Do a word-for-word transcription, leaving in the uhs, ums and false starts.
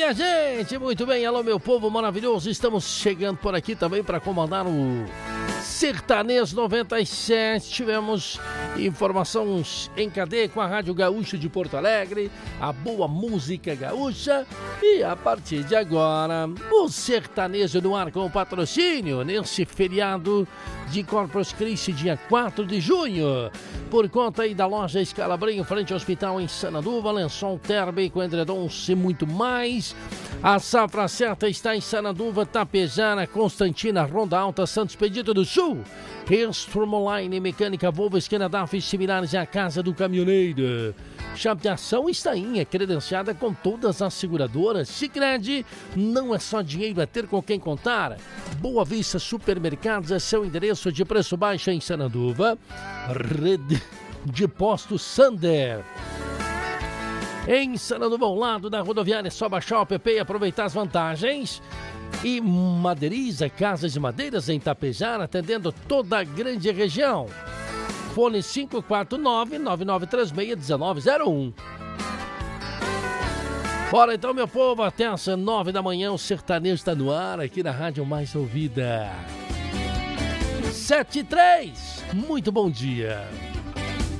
minha gente! Muito bem, alô, meu povo maravilhoso. Estamos chegando por aqui também para comandar o Sertanejo noventa e sete. Tivemos informações em cadeia com a Rádio Gaúcha de Porto Alegre, a boa música gaúcha. E a partir de agora, o Sertanejo no ar com o patrocínio nesse feriado de Corpus Christi, dia quatro de junho. Por conta aí da loja Escalabrinho, frente ao hospital em Sananduva, lençol térmico, edredons e muito mais. A safra certa está em Sananduva, Tapejara, Constantina, Ronda Alta, Santos Expedito do Sul. Extremolines, Mecânica Volvo, esquina da F, similares à Casa do Caminhoneiro. Chapeação Estainha, credenciada com todas as seguradoras. Sicredi, não é só dinheiro, é ter com quem contar. Boa Vista Supermercados é seu endereço de preço baixo em Sananduva. Rede de Postos Sander. Em Sananduva, ao lado da rodoviária, é só baixar o app e aproveitar as vantagens. E Madeiriza, Casas de Madeiras em Tapejara, atendendo toda a grande região. Fone cinco quatro nove, nove nove três seis, um nove zero um. Bora então, meu povo, até às nove da manhã o Sertanejo está no ar, aqui na Rádio Mais Ouvida. sete e três, muito bom dia.